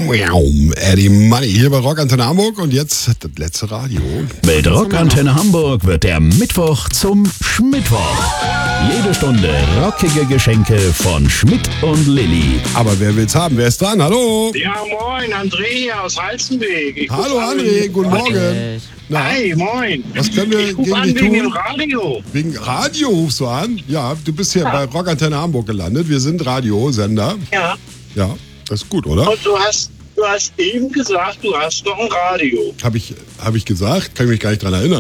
Eddie Money hier bei Rockantenne Hamburg und jetzt das letzte Radio. Mit Rockantenne Hamburg wird der Mittwoch zum Schmittwoch. Jede Stunde rockige Geschenke von Schmidt und Lilly. Aber wer will's haben? Wer ist dran? Hallo? Ja, moin, André hier aus Halstenweg. Hallo André, guten Morgen. Na, Hi, moin. was können wir Ich rufe gegen an dich wegen dem tun? Radio. Wegen Radio rufst du an? Ja, du bist hier bei Rockantenne Hamburg gelandet. Wir sind Radiosender. Ja. Ja, das ist gut, oder? Und du hast eben gesagt, du hast doch ein Radio. Hab ich gesagt? Kann ich mich gar nicht dran erinnern.